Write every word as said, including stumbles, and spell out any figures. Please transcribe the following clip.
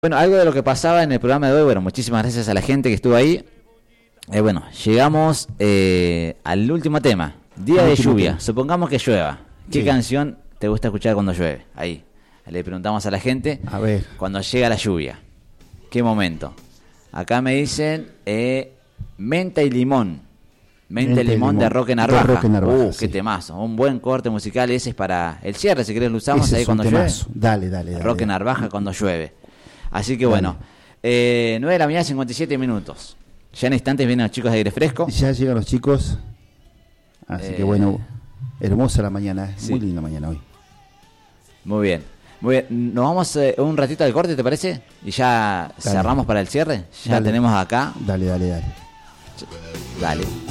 Bueno, algo de lo que pasaba en el programa de hoy, bueno, muchísimas gracias a la gente que estuvo ahí. Eh, bueno, llegamos eh, al último tema, día de lluvia, supongamos que llueva. ¿Qué Sí. canción te gusta escuchar cuando llueve? Ahí, le preguntamos a la gente, A ver. cuando llega la lluvia, ¿qué momento? Acá me dicen eh, Menta y Limón. Menta, Menta y y limón, de Limón, Roque de Narvaja. Roque Narvaja, Uh, sí. qué temazo. Un buen corte musical, ese es para el cierre, si querés lo usamos Ese ahí es un cuando llueve. temazo. Dale, dale, dale. Roque dale. Narvaja cuando llueve. Así que Dale. bueno, eh, nueve de la mañana, cincuenta y siete minutos. Ya en instantes vienen los chicos de Aire Fresco. Ya llegan los chicos. Así Eh, que bueno, hermosa la mañana. ¿eh? sí. Muy linda mañana hoy. Muy bien. Muy bien. Nos vamos eh, un ratito al corte, ¿te parece? Y ya Dale. cerramos para el cierre. Ya Dale. tenemos acá. Dale, dale, dale. Dale.